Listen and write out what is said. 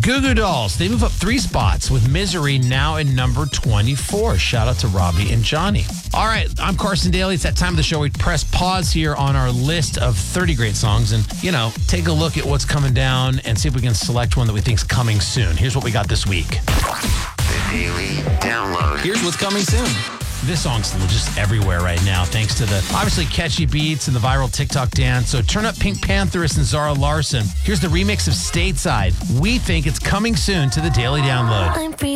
Goo Goo Dolls, they move up 3 spots with Misery now in number 24. Shout out to Robbie and Johnny. All right, I'm Carson Daly. It's that time of the show we press pause here on our list of 30 great songs and, take a look at what's coming down and see if we can select one that we think's coming soon. Here's what we got this week. The Daily Download. Here's what's coming soon. This song's just everywhere right now, thanks to the obviously catchy beats and the viral TikTok dance. So turn up Pink Pantheress and Zara Larsson. Here's the remix of Stateside. We think it's coming soon to the Daily Download. I'm free.